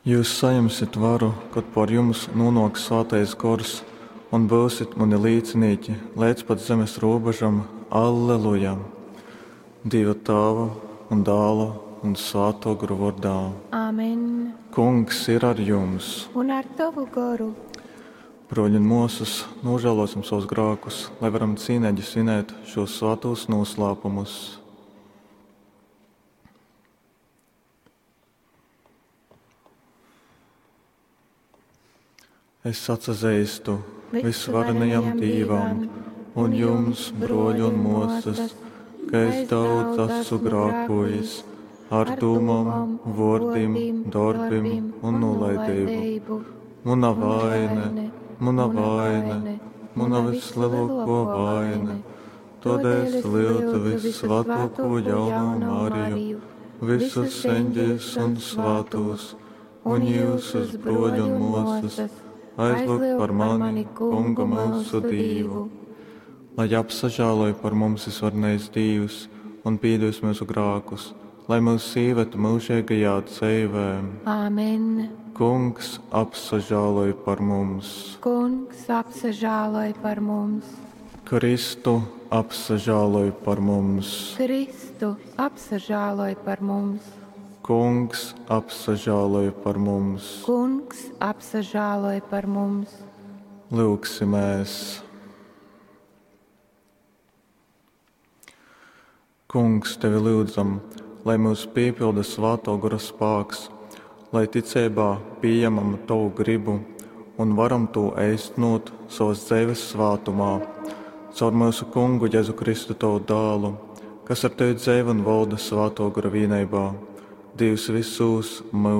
Jūs saņemsiet varu, kad par jums nonāks svētais gars, un būsit mani līdzinieki līdz pat zemes robežam. Alleluja! Dieva Tēva un Dēla un Svētā gara vārdā. Āmen. Kungs ir ar jums! Un ar tavu garu. Broļi un mūsas, nožēlosim savus grēkus, lai varam cīnīgi svinēt šos svētos noslēpumus. Es atsazīstu visvarenajam Dievam un jums, broļi un mūsas, ka es daudz esmu grēkojis ar domām, vārdiem, darbiem un nolaidību. Mana vaina, mana vislielākā vaina. Tādēļ es lūdzu visvētāko jauno Mariju, visus eņģeļus un svētos, un jūsus broļi un mūsas, aizlūgt par mani, Kunga mūsu Dievu. Lai apsažāloja par mums visvarenais Dievs un piedos mūsu grēkus, lai mūs sīvētu mūžīgajā dzīvē. Āmen. Kungs apsažāloja par mums. Kungs apsažāloja par mums. Kristu apsažāloja par mums. Kristu apsažāloja par mums. Kungs apsažāloja par mums. Kungs apsažāloja par mums. Lūksimies. Kungs, tevi lūdzam, lai mūs piepilda Svētā gara spēks, lai ticībā pieņemam tavu gribu un varam to īstenot savas dzīves svētumā, caur mūsu Kungu Jēzu Kristu tavu dēlu, kas ar tevi dzīvo un valda Svētā gara vienībā, Dievs visus mūžus.